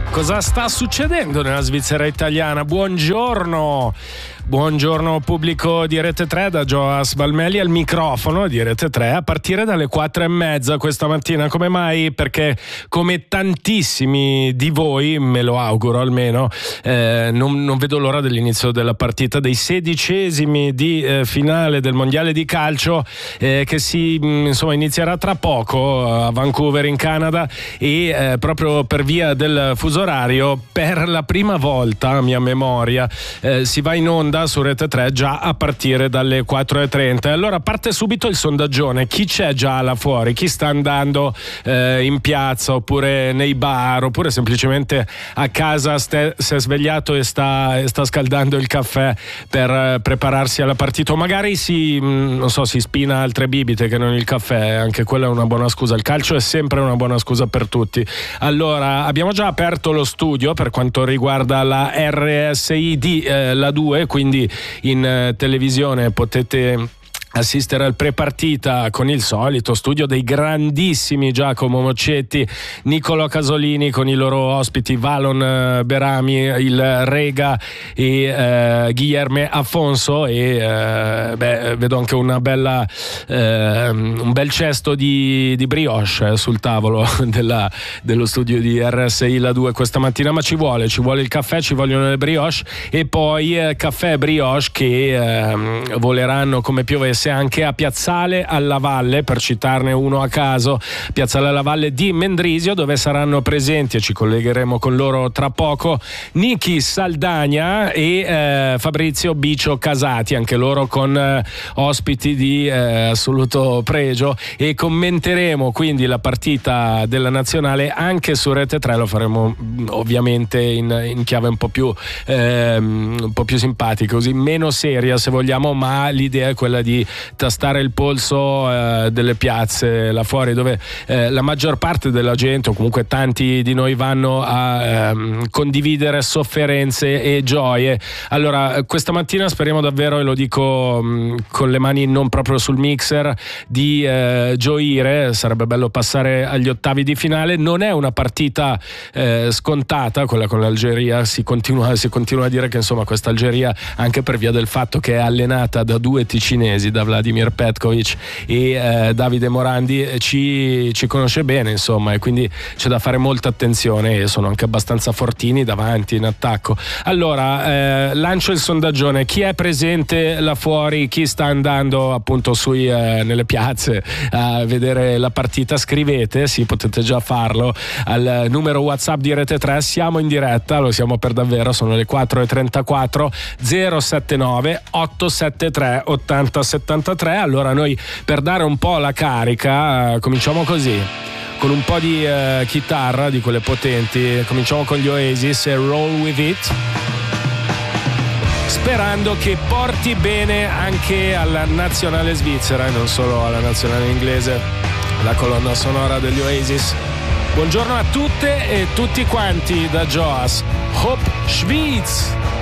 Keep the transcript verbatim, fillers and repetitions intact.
Cosa sta succedendo nella Svizzera italiana? Buongiorno, buongiorno pubblico di Rete tre, da Joas Balmelli al microfono di Rete tre a partire dalle quattro e mezza questa mattina. Come mai? Perché come tantissimi di voi, me lo auguro almeno, eh, non, non vedo l'ora dell'inizio della partita dei sedicesimi di eh, finale del mondiale di calcio eh, che si insomma inizierà tra poco a Vancouver in Canada e eh, proprio per via del fuso orario per la prima volta a mia memoria eh, si va in onda su Rete tre già a partire dalle quattro e trenta. Allora parte subito il sondaggione: chi c'è già là fuori, chi sta andando eh, in piazza oppure nei bar oppure semplicemente a casa ste, si è svegliato e sta, sta scaldando il caffè per eh, prepararsi alla partita, o magari si mh, non so si spina altre bibite che non il caffè. Anche quella è una buona scusa, il calcio è sempre una buona scusa per tutti. Allora abbiamo già aperto lo studio per quanto riguarda la R S I di eh, la due, quindi in eh, televisione potete assistere al prepartita con il solito studio dei grandissimi Giacomo Moccetti, Niccolò Casolini con i loro ospiti Valon Berami, il Rega e eh, Guilherme Afonso e eh, beh, vedo anche una bella eh, un bel cesto di, di brioche sul tavolo della, dello studio di R S I la due questa mattina, ma ci vuole ci vuole il caffè, ci vogliono le brioche e poi eh, caffè e brioche che eh, voleranno come piovesse anche a Piazzale alla Valle, per citarne uno a caso, Piazzale alla Valle di Mendrisio, dove saranno presenti, e ci collegheremo con loro tra poco, Niki Saldagna e eh, Fabrizio Bicio Casati, anche loro con eh, ospiti di eh, assoluto pregio, e commenteremo quindi la partita della nazionale anche su Rete tre. Lo faremo ovviamente in, in chiave un po' più eh, un po' più simpatica, così meno seria se vogliamo, ma l'idea è quella di tastare il polso eh, delle piazze là fuori, dove eh, la maggior parte della gente, o comunque tanti di noi, vanno a ehm, condividere sofferenze e gioie. Allora questa mattina speriamo davvero, e lo dico mh, con le mani non proprio sul mixer, di eh, gioire. Sarebbe bello passare agli ottavi di finale. Non è una partita eh, scontata quella con l'Algeria, si continua, si continua a dire che insomma questa Algeria, anche per via del fatto che è allenata da due ticinesi, da Vladimir Petkovic e eh, Davide Morandi, ci, ci conosce bene insomma, e quindi c'è da fare molta attenzione, e sono anche abbastanza fortini davanti in attacco. Allora eh, lancio il sondaggione: chi è presente là fuori, chi sta andando appunto sui, eh, nelle piazze a vedere la partita? Scrivete, sì, potete già farlo al numero WhatsApp di Rete tre, siamo in diretta, lo siamo per davvero, sono le quattro e trentaquattro, zero sette nove otto sette tre ottanta settantatré. Allora noi, per dare un po' la carica, eh, cominciamo così con un po' di eh, chitarra di quelle potenti. Cominciamo con gli Oasis e Roll With It, sperando che porti bene anche alla nazionale svizzera e non solo alla nazionale inglese la colonna sonora degli Oasis. Buongiorno a tutte e tutti quanti da Joas. Hop Schweiz!